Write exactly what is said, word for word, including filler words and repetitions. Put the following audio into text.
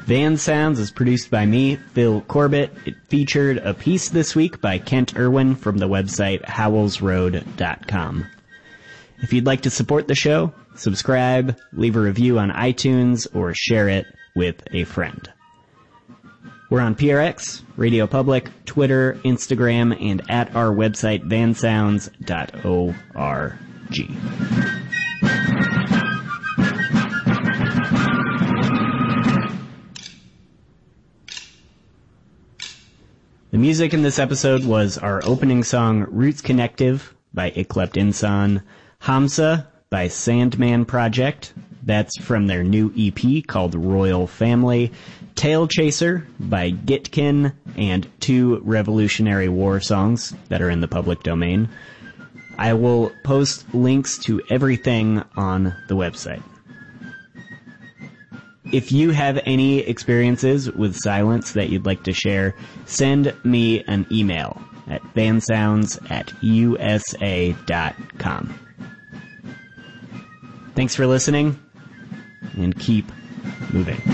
Van Sounds is produced by me, Phil Corbett. It featured a piece this week by Kent Irwin from the website howells road dot com. If you'd like to support the show, subscribe, leave a review on iTunes, or share it with a friend. We're on P R X, Radio Public, Twitter, Instagram, and at our website van sounds dot org. The music in this episode was our opening song, Roots Connective, by Yclept Insan, Hamsa, by Sandman Project, that's from their new E P called Royal Family, Tail Chaser, by Gitkin, and two Revolutionary War songs that are in the public domain. I will post links to everything on the website. If you have any experiences with silence that you'd like to share, send me an email at vansounds at u s a dot com. Thanks for listening, and keep moving.